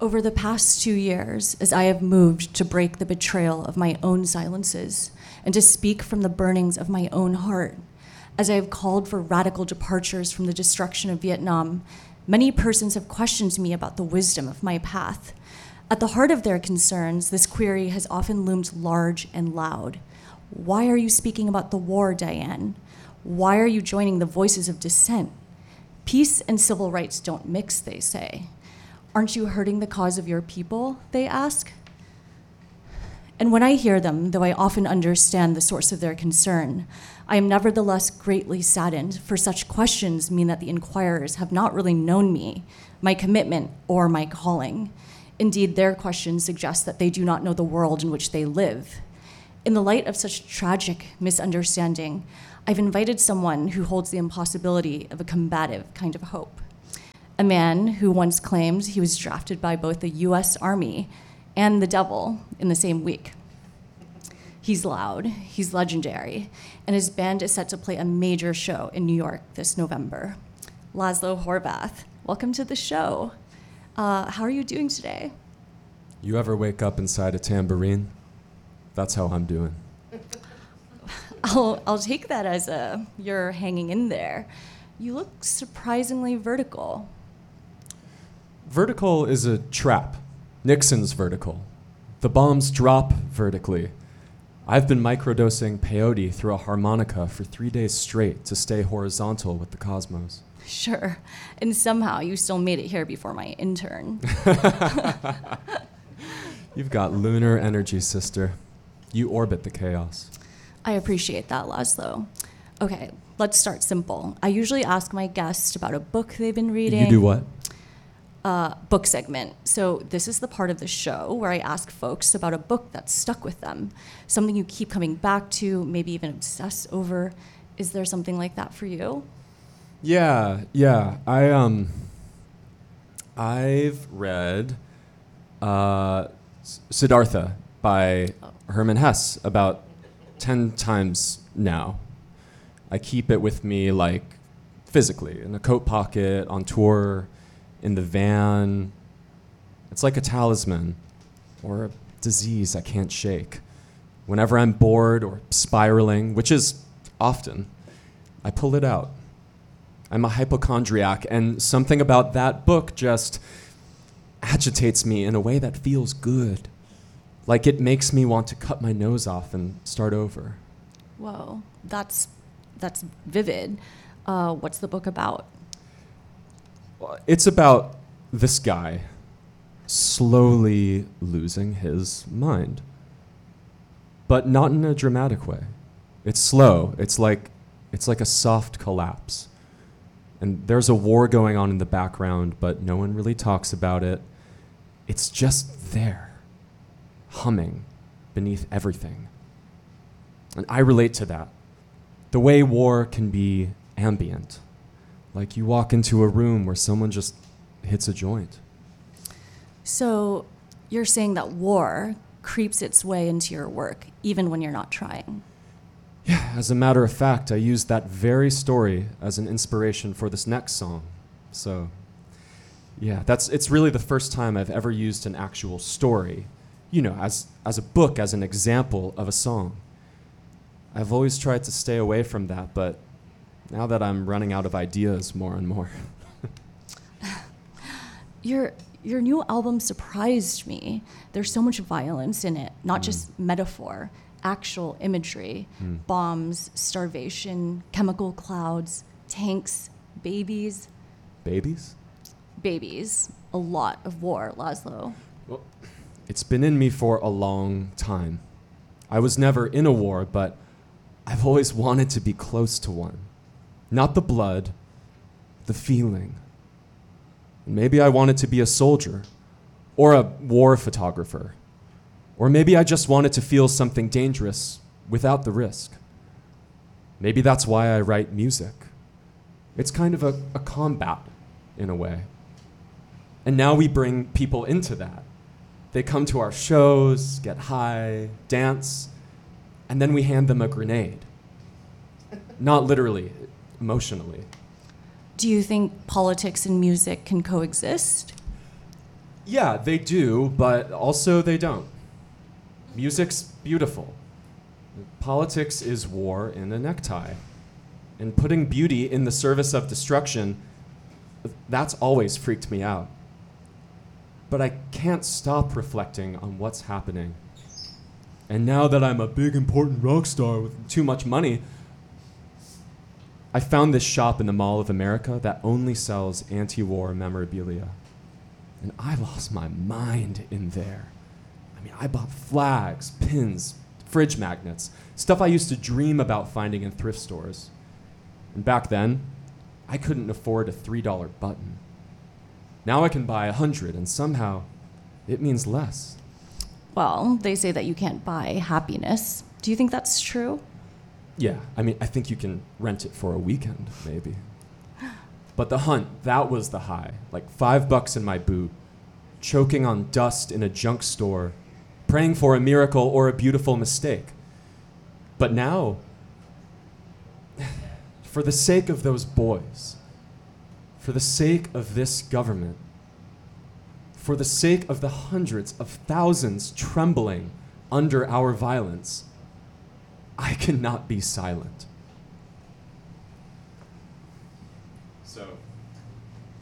Over the past 2 years, as I have moved to break the betrayal of my own silences and to speak from the burnings of my own heart, as I have called for radical departures from the destruction of Vietnam, many persons have questioned me about the wisdom of my path. At the heart of their concerns, this query has often loomed large and loud. Why are you speaking about the war, Diane? Why are you joining the voices of dissent? Peace and civil rights don't mix, they say. Aren't you hurting the cause of your people, they ask? And when I hear them, though I often understand the source of their concern, I am nevertheless greatly saddened, for such questions mean that the inquirers have not really known me, my commitment, or my calling. Indeed, their questions suggest that they do not know the world in which they live. In the light of such tragic misunderstanding, I've invited someone who holds the impossibility of a combative kind of hope. A man who once claimed he was drafted by both the US Army and the devil in the same week. He's loud, he's legendary, and his band is set to play a major show in New York this November. Laszlo Horvath, welcome to the show. How are you doing today? You ever wake up inside a tambourine? That's how I'm doing. I'll take that as you're hanging in there. You look surprisingly vertical. Vertical is a trap. Nixon's vertical. The bombs drop vertically. I've been microdosing peyote through a harmonica for 3 days straight to stay horizontal with the cosmos. Sure. And somehow you still made it here before my intern. You've got lunar energy, sister. You orbit the chaos. I appreciate that, Laszlo. Okay, let's start simple. I usually ask my guests about a book they've been reading. You do what? Book segment. So this is the part of the show where I ask folks about a book that's stuck with them, something you keep coming back to, maybe even obsess over. Is there something like that for you? Yeah. I've read Siddhartha by Hermann Hesse about 10 times now. I keep it with me, like, physically, in a coat pocket, on tour, in the van. It's like a talisman or a disease I can't shake. Whenever I'm bored or spiraling, which is often, I pull it out. I'm a hypochondriac, and something about that book just agitates me in a way that feels good. Like it makes me want to cut my nose off and start over. Whoa, that's vivid. What's the book about? It's about this guy slowly losing his mind, but not in a dramatic way. It's slow. It's like a soft collapse. And there's a war going on in the background, but no one really talks about it. It's just there, humming beneath everything. And I relate to that. The way war can be ambient. Like you walk into a room where someone just hits a joint. So you're saying that war creeps its way into your work, even when you're not trying. Yeah, as a matter of fact, I used that very story as an inspiration for this next song. So, yeah, it's really the first time I've ever used an actual story, as a book, as an example of a song. I've always tried to stay away from that, but now that I'm running out of ideas more and more. Your new album surprised me. There's so much violence in it, not just metaphor, actual imagery, bombs, starvation, chemical clouds, tanks, babies. Babies? Babies. A lot of war, Laszlo. Well, it's been in me for a long time. I was never in a war, but I've always wanted to be close to one. Not the blood, the feeling. Maybe I wanted to be a soldier or a war photographer. Or maybe I just wanted to feel something dangerous without the risk. Maybe that's why I write music. It's kind of a combat, in a way. And now we bring people into that. They come to our shows, get high, dance, and then we hand them a grenade. Not literally, emotionally. Do you think politics and music can coexist? Yeah, they do, but also they don't. Music's beautiful. Politics is war in a necktie. And putting beauty in the service of destruction, that's always freaked me out. But I can't stop reflecting on what's happening. And now that I'm a big important rock star with too much money, I found this shop in the Mall of America that only sells anti-war memorabilia. And I lost my mind in there. I mean, I bought flags, pins, fridge magnets, stuff I used to dream about finding in thrift stores. And back then, I couldn't afford a $3 button. Now I can buy 100, and somehow it means less. Well, they say that you can't buy happiness. Do you think that's true? Yeah, I mean, I think you can rent it for a weekend, maybe. But the hunt, that was the high. Like $5 in my boot, choking on dust in a junk store, praying for a miracle or a beautiful mistake. But now, for the sake of those boys, for the sake of this government, for the sake of the hundreds of thousands trembling under our violence, I cannot be silent.